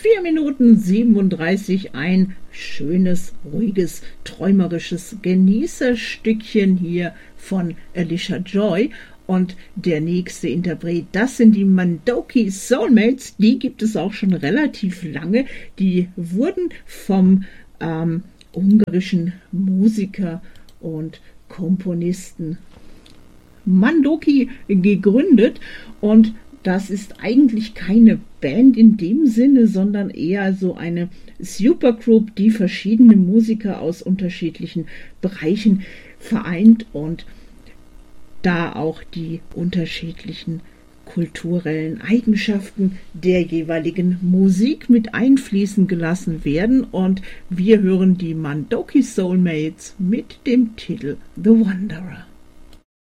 4:37, ein schönes, ruhiges, träumerisches Genießerstückchen hier von Alicia Joy. Und der nächste Interpret, das sind die Mandoki Soulmates. Die gibt es auch schon relativ lange. Die wurden vom ungarischen Musiker und Komponisten Mandoki gegründet, und das ist eigentlich keine Band in dem Sinne, sondern eher so eine Supergroup, die verschiedene Musiker aus unterschiedlichen Bereichen vereint und da auch die unterschiedlichen kulturellen Eigenschaften der jeweiligen Musik mit einfließen gelassen werden. Und wir hören die Mandoki Soulmates mit dem Titel The Wanderer.